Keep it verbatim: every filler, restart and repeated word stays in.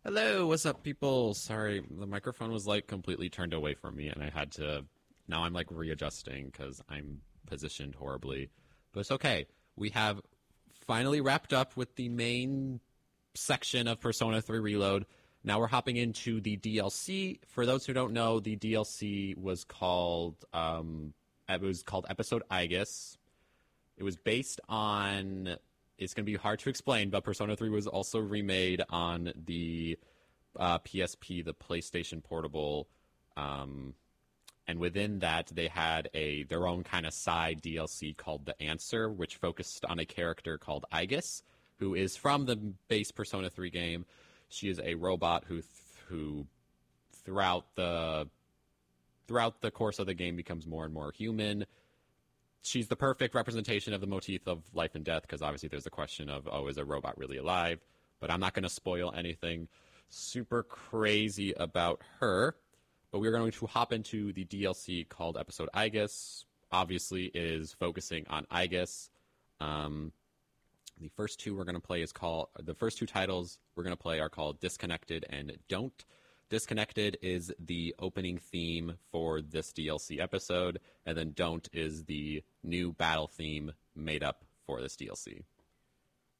Hello, what's up, people? Sorry, the microphone was like completely turned away from me, and I had to. Now I'm like readjusting because I'm positioned horribly, but it's okay. We have finally wrapped up with the main section of Persona three Reload. Now we're hopping into the D L C. For those who don't know, the D L C was called um, it was called Episode Aigis. It was based on. It's going to be hard to explain, but Persona three was also remade on the uh, P S P, the PlayStation Portable, um, and within that they had a their own kind of side D L C called The Answer, which focused on a character called Aigis, who is from the base Persona three game. She is a robot who th- who throughout the throughout the course of the game becomes more and more human. She's the perfect representation of the motif of life and death, because obviously there's the question of, oh, is a robot really alive? But I'm not going to spoil anything super crazy about her. But we're going to hop into the D L C called Episode Aigis. Obviously, it is focusing on Aigis. Um, the first two we're going to play is called, the first two titles we're going to play are called Disconnected and Don't. Disconnected is the opening theme for this D L C episode, and then Don't is the new battle theme made up for this D L C.